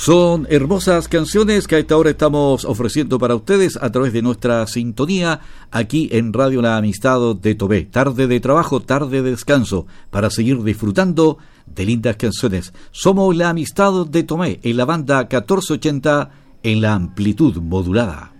Son hermosas canciones que a esta hora estamos ofreciendo para ustedes a través de nuestra sintonía aquí en Radio La Amistad de Tomé. Tarde de trabajo, tarde de descanso, para seguir disfrutando de lindas canciones. Somos La Amistad de Tomé en la banda 1480 en la amplitud modulada.